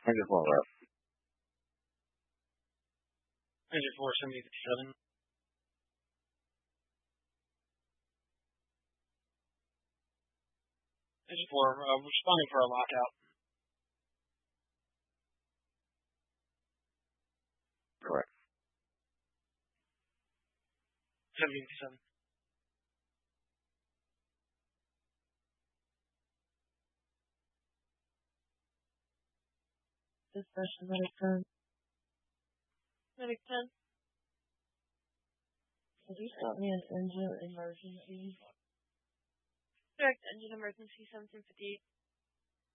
I just want that. Engine 477. Engine 4, responding for a lockout. Correct. 77. Dispatch Medic 10. Medic 10. Could you stop me an engine emergency? Direct engine emergency 1758.